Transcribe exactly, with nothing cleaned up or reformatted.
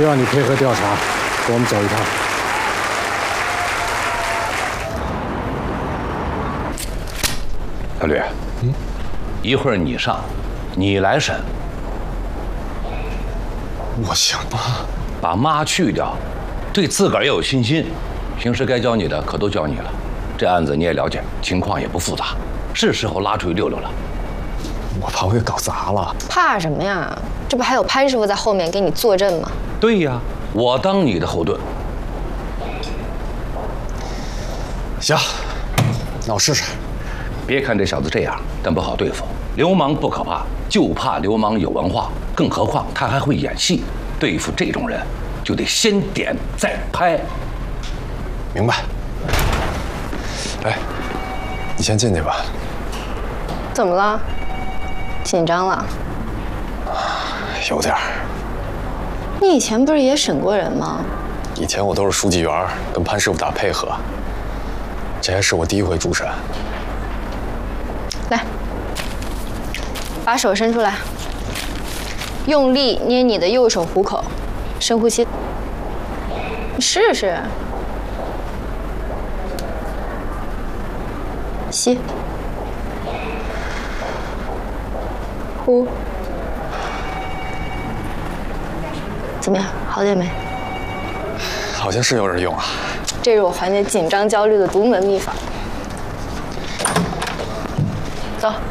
需要你配合调查，跟我们走一趟。 小吕，嗯，一会儿你上，你来审。 我行吗？ 把妈去掉，对自个儿要有信心。平时该教你的可都教你了，这案子你也了解，情况也不复杂，是时候拉出去溜溜了。 我怕我给搞砸了。 怕什么呀？这不还有潘师傅在后面给你坐镇吗？ 对呀，我当你的后盾。 行，那我试试。 别看这小子这样，但不好对付。流氓不可怕，就怕流氓有文化，更何况他还会演戏。对付这种人，就得先点再拍。 明白。哎，你先进去吧。 怎么了？紧张了？ 有点儿。 你以前不是也审过人吗？ 以前我都是书记员，跟潘师傅打配合。这还是我第一回主审。 来，把手伸出来，用力捏你的右手虎口，深呼吸。你试试。吸。呼。怎么样？好点没？ 好像是有人用啊。 这是我缓解紧张焦虑的独门秘法。走。